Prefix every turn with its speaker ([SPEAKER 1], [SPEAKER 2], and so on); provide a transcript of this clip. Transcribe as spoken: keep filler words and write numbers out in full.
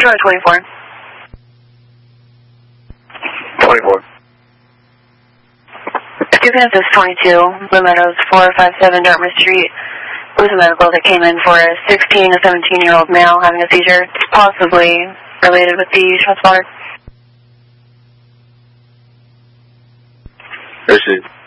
[SPEAKER 1] Control twenty-four.
[SPEAKER 2] twenty-four.
[SPEAKER 1] Two Kansas twenty-two, Blue Meadows four five seven Dartmouth Street. It was a medical that came in for a sixteen to seventeen year old male having a seizure, possibly related with the transponder.
[SPEAKER 2] This is